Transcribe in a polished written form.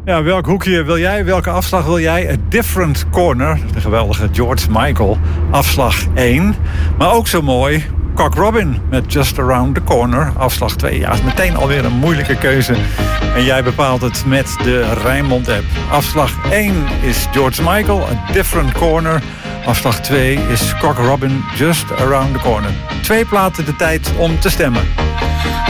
Ja, welk hoekje wil jij? Welke afslag wil jij? A Different Corner, de geweldige George Michael, afslag 1. Maar ook zo mooi, Cock Robin met Just Around the Corner, afslag 2. Ja, is meteen alweer een moeilijke keuze. En jij bepaalt het met de Rijnmond-app. Afslag 1 is George Michael, A Different Corner. Afslag 2 is Cock Robin, Just Around the Corner. 2 platen de tijd om te stemmen.